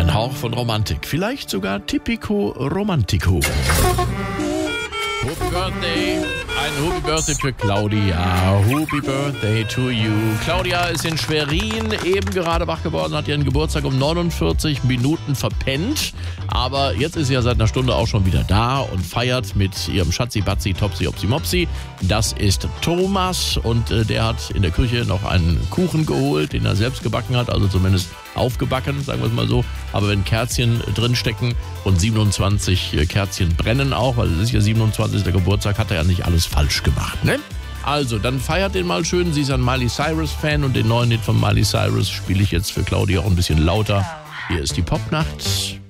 Ein Hauch von Romantik, vielleicht sogar Typico Romantico. Happy Birthday, ein Happy Birthday für Claudia. Happy Birthday to you. Claudia ist in Schwerin eben gerade wach geworden, hat ihren Geburtstag um 49 Minuten verpennt. Aber jetzt ist sie ja seit einer Stunde auch schon wieder da und feiert mit ihrem Schatzi-Batzi, Topsi, Opsi, Mopsi. Das ist Thomas und der hat in der Küche noch einen Kuchen geholt, den er selbst gebacken hat, also zumindest aufgebacken, sagen wir es mal so. Aber wenn Kerzchen drinstecken und 27 Kerzchen brennen auch, weil es ist ja 27. Geburtstag, hat er ja nicht alles falsch gemacht, ne? Also, dann feiert den mal schön. Sie ist ein Miley Cyrus-Fan und den neuen Hit von Miley Cyrus spiele ich jetzt für Claudia auch ein bisschen lauter. Hier ist die Popnacht.